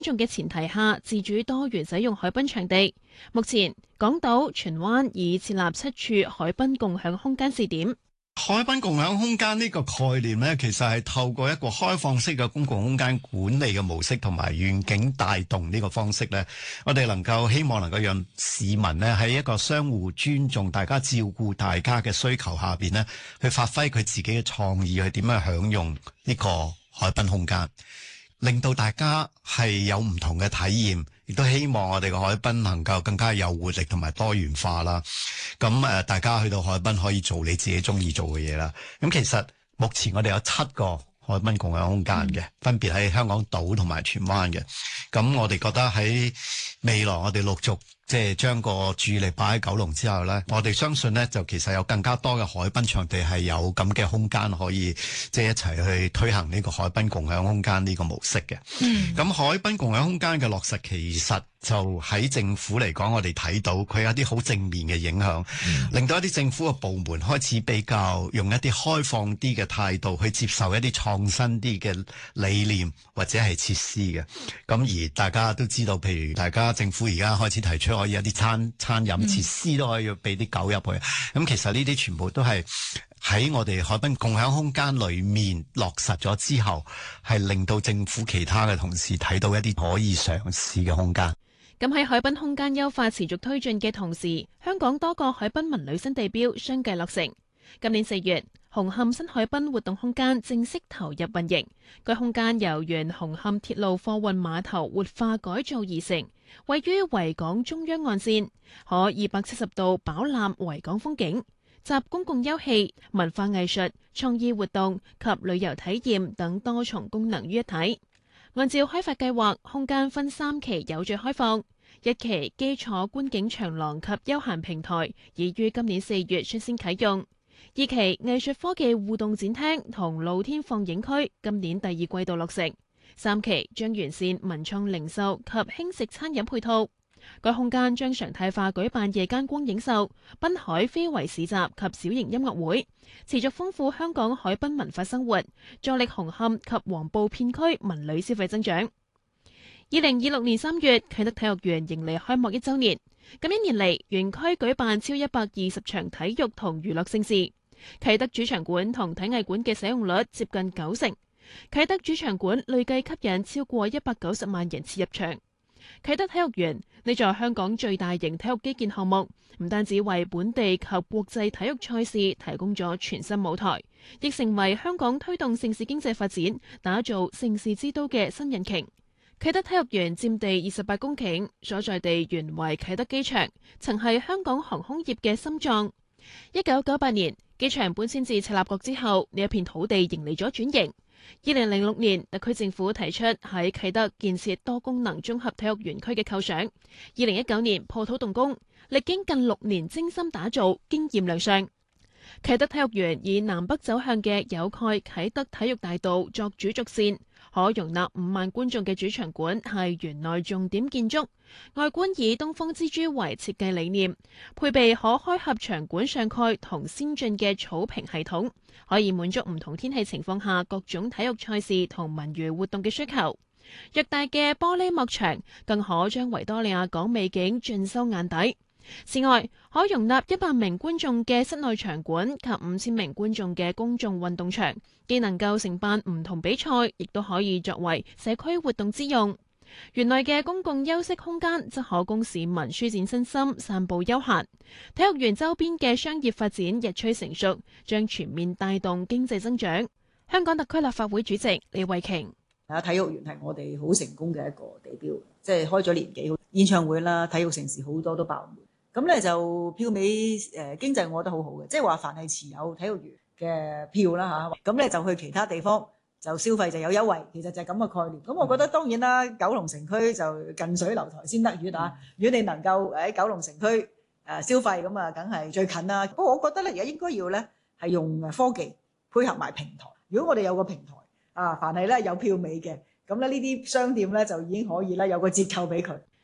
眾嘅前提下，自主多元使用海濱場地。目前，港島、荃灣已設立7處海濱共享空間試點。 海濱共享空間呢個概念呢，其實係透過一個開放式嘅公共空間管理嘅模式同埋願景帶動呢個方式呢，我哋希望能夠讓市民呢喺一個相互尊重、大家照顧大家嘅需求下邊呢，去發揮佢自己嘅創意，去點樣享用呢個海濱空間，令到大家係有唔同嘅體驗，亦都希望我哋嘅海濱能夠更加有活力同埋多元化啦。咁大家去到海濱可以做你自己中意做嘅嘢啦。咁其實目前我哋有7個海濱共享空間嘅，分別喺香港島同埋荃灣嘅。咁我哋覺得喺未來我哋陸續將個注意力擺喺九龍之後呢，我哋相信呢就其實有更加多嘅海濱場地係有咁嘅空間可以一齊去推行呢個海濱共享空間呢個模式嘅。咁海濱共享空間嘅落實其實就喺政府嚟講，我哋睇到佢有啲好正面嘅影響，令到一啲政府嘅部門開始比較用一啲開放啲嘅態度去接受一啲創新啲嘅理念或者係設施嘅。咁而大家都知道，譬如大家政府而家開始提出可以有啲餐飲設施都可以俾啲狗入去。咁其實呢啲全部都係喺我哋海濱共享空間裏面落實咗之後，係令到政府其他嘅同事睇到一啲可以嘗試嘅空間。 咁喺海濱空間優化持續推進嘅同時，香港多個海濱文旅新地標相繼落成。今年4月，紅磡新海濱活動空間正式投入運營。該空間由原紅磡鐵路貨運碼頭活化改造而成，位於維港中央岸線，可270度飽覽維港風景，集公共休憩、文化藝術、創意活動及旅遊體驗等多重功能於一體。按照開發計劃，空間分3期有序開放。1期基礎觀景長廊及休閒平台已於今年4月率先啟用。2期藝術科技互動展廳同露天放映區今年第2季度落成。3期將完善文創零售及輕食餐飲配套。該空間將常態化舉辦夜間光影秀、濱海非遺市集及小型音樂會，持續豐富香港海濱文化生活，助力紅磡及黃埔片區文旅消費增長。2026年3月，啟德體育園迎嚟開幕1週年。咁1年嚟，園區舉辦超120場體育同娛樂盛事。啟德主場館同體藝館嘅使用率接近90%。啟德主場館累計吸引超過190萬人次入場。啟德體育園呢座香港最大型體育基建項目，唔單止為本地及國際體育賽事提供咗全新舞台，亦成為香港推動盛事經濟發展、打造盛事之都嘅新引擎。啟德體育園佔地28公頃，所在地原為啟德機場，曾係香港航空業嘅心臟。1998年機場搬遷至赤鱲角之後，呢一片土地迎嚟咗轉型。2006年，特區政府提出喺啟德建設多功能綜合體育園區嘅構想。2019年破土動工，歷經近6年精心打造，經驗亮相。啟德體育園以南北走向嘅有蓋啟德體育大道作主軸線，可容納5萬觀眾嘅主場館係園內重點建築，外觀以東方之珠為設計理念，配備可開合場館上蓋同先進嘅草坪系統，可以滿足唔同天氣情況下各種體育賽事同文娛活動嘅需求。偌大嘅玻璃幕牆更可將維多利亞港美景盡收眼底。此外，可容納100名觀眾嘅室內場館及5000名觀眾嘅公眾運動場，既能夠承辦唔同比賽，亦都可以作為社區活動之用。園內嘅公共休息空間則可供市民舒展身心、散步休閒。體育園周邊嘅商業發展日趨成熟，將全面帶動經濟增長。香港特區立法會主席李慧瓊： 體育園係我哋好成功嘅一個地標，即係開咗年幾，演唱會啦、體育盛事好多都爆滿。咁咧就票尾經濟，我覺得好好嘅，即係話凡係持有體育園嘅票啦嚇，咁咧就去其他地方就消費就有優惠，其實就係咁嘅概念。咁我覺得當然啦，九龍城區就近水樓台先得月啊。如果你能夠喺九龍城區消費，咁啊梗係最近啦。不過我覺得咧，而家應該要咧係用科技配合埋平台。如果我哋有個平台凡係咧有票尾嘅，咁咧呢啲商店咧就已經可以咧有個折扣俾佢。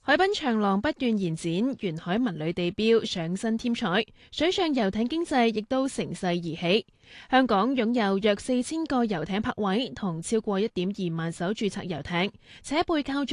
海濱長廊不斷延展，沿海文旅地標上新添彩，水上遊艇經濟亦都乘勢而起。香港擁有約4000個遊艇泊位同超過1.2萬艘註冊遊艇，且背靠